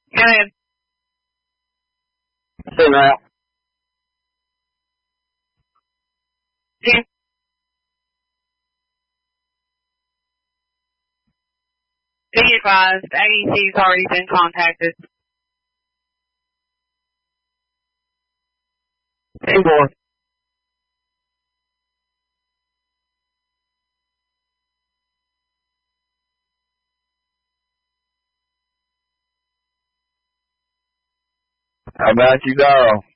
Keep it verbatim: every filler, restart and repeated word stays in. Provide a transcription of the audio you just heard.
Go ahead. Say now. Jim? Be advised, A E C's already been contacted. Ten four. How about you, Carl?